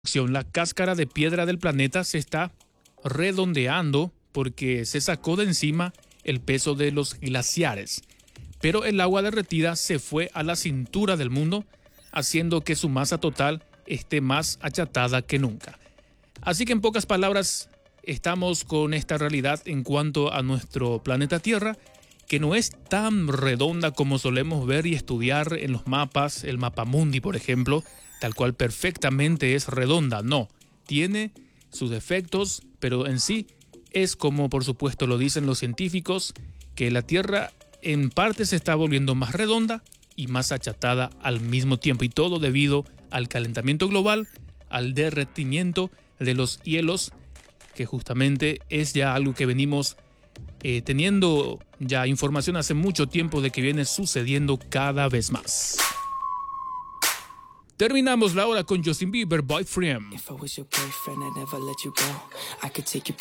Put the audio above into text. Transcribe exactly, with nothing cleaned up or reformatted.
La cáscara de piedra del planeta se está redondeando porque se sacó de encima el peso de los glaciares. Pero el agua derretida se fue a la cintura del mundo, haciendo que su masa total esté más achatada que nunca. Así que en pocas palabras, estamos con esta realidad en cuanto a nuestro planeta Tierra, que no es tan redonda como solemos ver y estudiar en los mapas, el mapamundi, por ejemplo, tal cual perfectamente es redonda. No, tiene sus defectos, pero en sí es como por supuesto lo dicen los científicos, que la Tierra en parte se está volviendo más redonda y más achatada al mismo tiempo, y todo debido al calentamiento global, al derretimiento de los hielos, que justamente es ya algo que venimos eh, teniendo ya información hace mucho tiempo de que viene sucediendo cada vez más. Terminamos la hora con Justin Bieber, Boyfriend.